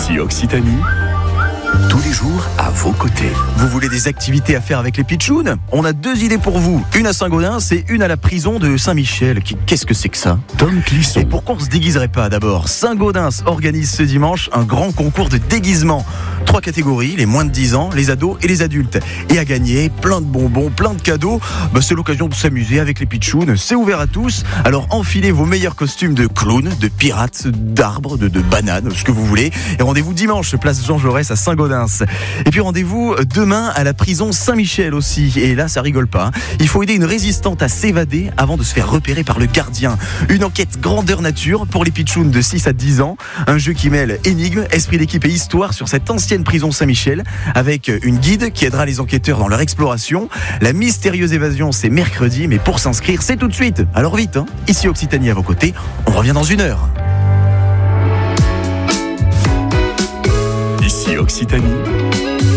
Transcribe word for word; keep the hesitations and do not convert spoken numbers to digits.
Ici Occitanie, tous les jours à vos côtés. Vous voulez des activités à faire avec les pitchouns ? On a deux idées pour vous. Une à Saint-Gaudens et une à la prison de Saint-Michel. Qu'est-ce que c'est que ça ? Tom Clisson. Et pourquoi on se déguiserait pas d'abord ? Saint-Gaudens organise ce dimanche un grand concours de déguisement. Trois catégories, les moins de dix ans, les ados et les adultes. Et à gagner, plein de bonbons, plein de cadeaux. Bah, c'est l'occasion de s'amuser avec les pitchouns. C'est ouvert à tous. Alors enfilez vos meilleurs costumes de clown, de pirates, d'arbres, de, de bananes, ce que vous voulez. Et rendez-vous dimanche, place Jean Jaurès à Saint-Gaudens. Et puis rendez-vous demain à la prison Saint-Michel aussi. Et là, ça rigole pas. Il faut aider une résistante à s'évader avant de se faire repérer par le gardien. Une enquête grandeur nature pour les pitchouns de six à dix ans. Un jeu qui mêle énigmes, esprit d'équipe et histoire sur cette ancienne prison Saint-Michel avec une guide qui aidera les enquêteurs dans leur exploration. La mystérieuse évasion, c'est mercredi, mais pour s'inscrire, c'est tout de suite. Alors vite, hein. Ici Occitanie à vos côtés. On revient dans une heure. Ici Occitanie.